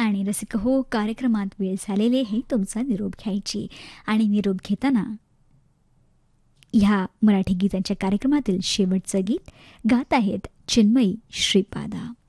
आणि रसिक हो, कार्यक्रमात वेळ झालेली आहे तुमचा निरोप घ्यायची. आणि निरोप घेताना ह्या मराठी गीतांच्या कार्यक्रमातील शेवटचं गीत गात आहेत चिन्मयी श्रीपादा.